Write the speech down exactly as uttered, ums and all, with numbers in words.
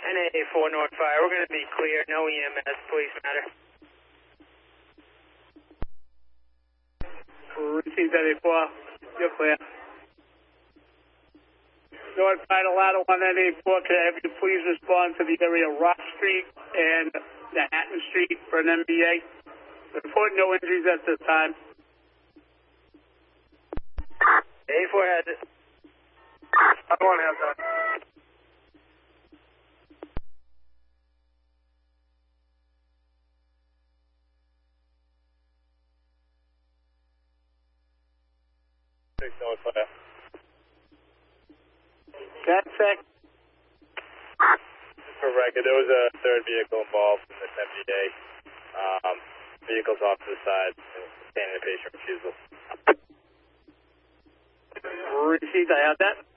N A four North Fire, we're going to be clear, no E M S, police matter. Received N A four, you're clear. North Fire, ladder one N A four, can I have you please respond to the area of Rock Street and Manhattan Street for an M B A? Report no injuries at this time. A four has it. I don't have that. Six North Fire. Cat sec. For record, there was a third vehicle involved in this M B A. Um, vehicles off to the side, standing the patient refusal. Received, I have that.